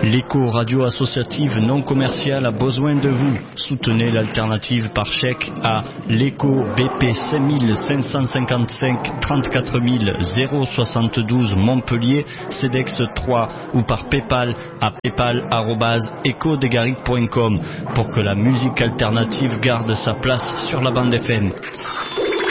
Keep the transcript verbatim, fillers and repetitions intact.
L'écho radio associative non commerciale a besoin de vous. Soutenez l'alternative par chèque à l'écho B P cinq cinq cent cinquante-cinq trente-quatre mille soixante-douze Montpellier, CEDEX trois ou par Paypal à paypal arobase echo degaric point com pour que la musique alternative garde sa place sur la bande F M.